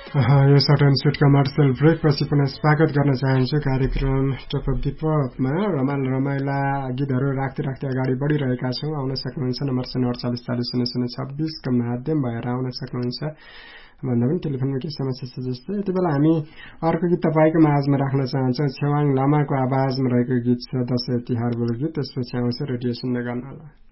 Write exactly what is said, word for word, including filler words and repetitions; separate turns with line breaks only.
यो short and sweet commercial brake पछि पुनः स्वागत गर्न चाहन्छु कार्यक्रम टप अफ द पपमा। रमाइलो रमाइला गीतहरू राख्दै राख्दै अगाडि बढिरहेका छौँ। आउन सक्नुहुन्छ नम्बर शून्य अडचालिस चालिस शून्य शून्य छब्बिसको माध्यम भएर आउन सक्नुहुन्छ। भन्दा पनि टेलिफोनमा केही समस्या छ जस्तै। यति बेला हामी अर्को गीत तपाईँको माझमा राख्न चाहन्छौँ। छेवाङ लामाको आवाजमा रहेको गीत छ दशैं तिहारको गीत। त्यसपछि आउँछ रेडियो सुन्दै गर्नलाई।